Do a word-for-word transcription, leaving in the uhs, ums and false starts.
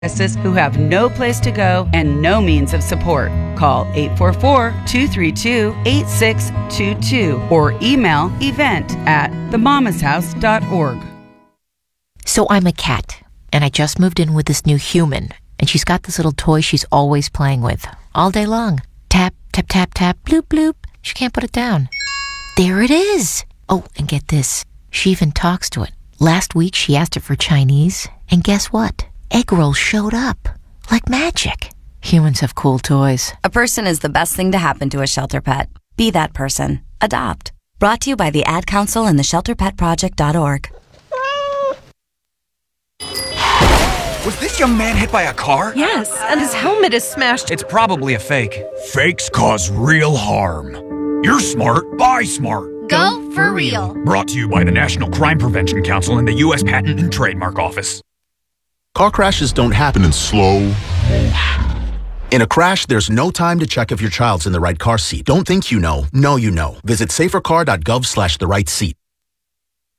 who have no place to go and no means of support. Call eight four four, two three two, eight six two two or email event at the mamas house dot org. So I'm a cat, and I just moved in with this new human, and she's got this little toy she's always playing with, all day long. Tap, tap, tap, tap, bloop, bloop. She can't put it down. There it is. Oh, and get this. She even talks to it. Last week, she asked it for Chinese, and guess what? Egg rolls showed up. Like magic. Humans have cool toys. A person is the best thing to happen to a shelter pet. Be that person. Adopt. Brought to you by the Ad Council and the shelter pet project dot org. Was this young man hit by a car? Yes, and his helmet is smashed. It's probably a fake. Fakes cause real harm. You're smart. Buy smart. Go for real. Brought to you by the National Crime Prevention Council and the U S Patent and Trademark Office. Car crashes don't happen in slow motion. In a crash, there's no time to check if your child's in the right car seat. Don't think you know. Know you know. Visit safer car dot gov slash the right seat.